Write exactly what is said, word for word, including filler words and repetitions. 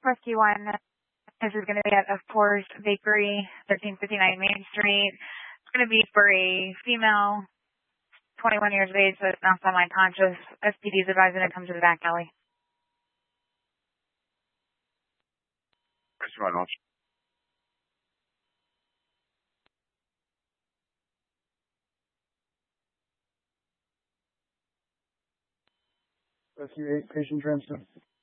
Rescue one, this is going to be at Of Course Bakery, thirteen fifty-nine Main Street. It's going to be for a female, twenty-one years of age, so it's not online conscious. S P D is advising to come to the back alley. Rescue one, launch. Rescue eight, patient transfer.